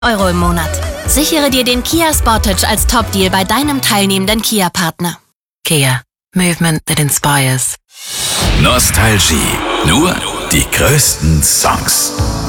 Euro im Monat. Sichere dir den Kia Sportage als Top-Deal bei deinem teilnehmenden Kia-Partner. Kia. Movement that inspires. Nostalgie. Nur die größten Songs.